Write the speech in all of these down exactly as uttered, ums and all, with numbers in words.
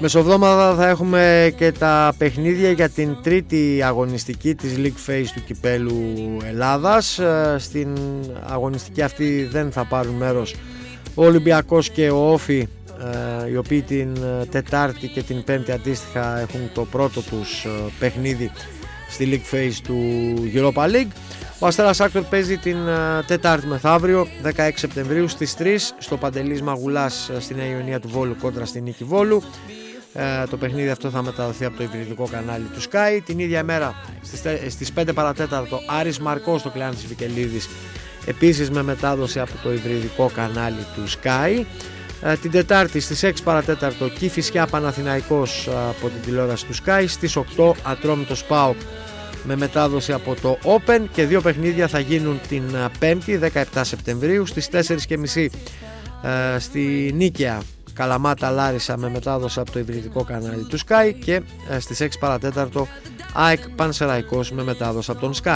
Μεσοβδόμαδα θα έχουμε και τα παιχνίδια για την τρίτη αγωνιστική της League Phase του Κυπέλλου Ελλάδας. Στην αγωνιστική αυτή δεν θα πάρουν μέρος ο Ολυμπιακός και ο Όφη, οι οποίοι την Τετάρτη και την Πέμπτη αντίστοιχα έχουν το πρώτο τους παιχνίδι στη League Phase του Europa League. Ο Αστέρας Άκτορ παίζει την Τετάρτη μεθαύριο δεκαέξι Σεπτεμβρίου στις τρεις στο Παντελής Μαγουλάς στη Νέα Ιωνία του Βόλου κόντρα στην Νίκη Βόλου. Ε, το παιχνίδι αυτό θα μεταδοθεί από το υβριδικό κανάλι του Sky. Την ίδια μέρα στις, στις πέντε παρατέταρτο Άρης Μαρκός στο Κλεάνθης Βικελίδης, επίσης με μετάδοση από το υβριδικό κανάλι του Sky. Ε, την Τετάρτη στις έξι παρατέταρτο Κηφισιά Παναθηναϊκός από την τηλεόραση του Sky. Στις οκτώ Ατρόμητος ΠΑΟΚ με μετάδοση από το Open, και δύο παιχνίδια θα γίνουν την Πέμπτη δεκαεπτά Σεπτεμβρίου στις τέσσερις και μισή ε, στη Νίκαια Καλαμάτα Λάρισα με μετάδοση από το υβριδικό κανάλι του Sky, και ε, στις έξι παρατέταρτο ΑΕΚ Πανσεραϊκός με μετάδοση από τον Sky.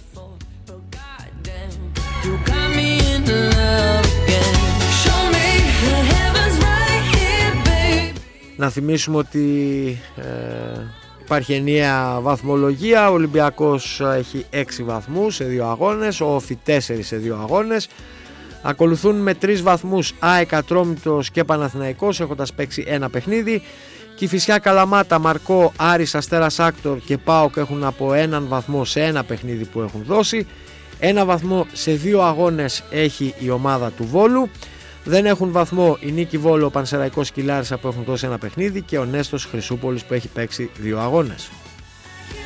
Να θυμίσουμε ότι ε, υπάρχει ενιαία βαθμολογία. Ο Ολυμπιακός έχει έξι βαθμούς σε δύο αγώνες, ο Όφη τέσσερα σε δύο αγώνες. Ακολουθούν με τρεις βαθμούς ΑΕΚ, Ατρόμητος και Παναθηναϊκός έχοντας παίξει ένα παιχνίδι. Κηφισιά Καλαμάτα, Μαρκό, Άρης, Αστέρας Άκτορ και ΠΑΟΚ έχουν από έναν βαθμό σε ένα παιχνίδι που έχουν δώσει. Ένα βαθμό σε δύο αγώνες έχει η ομάδα του Βόλου. Δεν έχουν βαθμό η Νίκη Βόλου, ο Πανσεραϊκός και η Λάρισα που έχουν δώσει ένα παιχνίδι, και ο Νέστος Χρυσούπολης που έχει παίξει δύο αγώνες.